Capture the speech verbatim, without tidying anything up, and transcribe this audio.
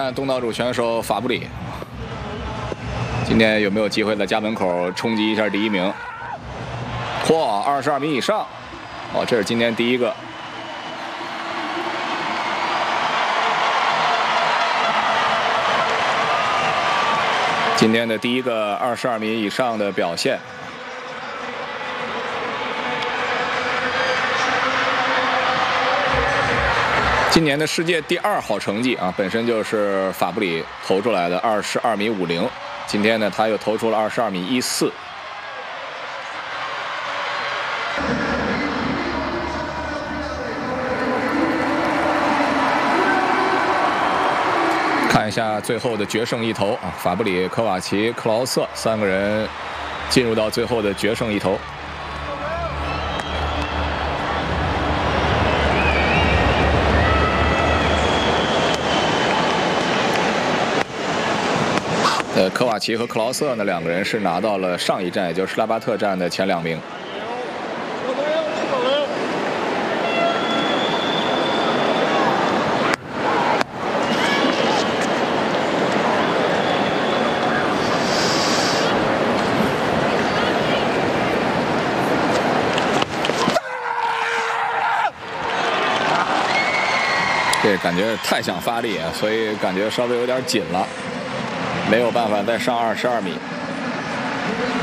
看东道主选手法布里，今天有没有机会在家门口冲击一下第一名？嚯，二十二米以上！哦，这是今天第一个。今天的第一个二十二米以上的表现。 今年的世界第二好成绩啊，本身就是法布里投出来的二十二米五零，今天呢他又投出了二十二米一四。看一下最后的决胜一投啊，法布里、科瓦奇、克劳瑟三个人进入到最后的决胜一投。 呃，科瓦奇和克劳瑟呢，两个人是拿到了上一站，也就是施拉巴特站的前两名。这感觉太想发力啊，所以感觉稍微有点紧了。 没有办法再上二十二米。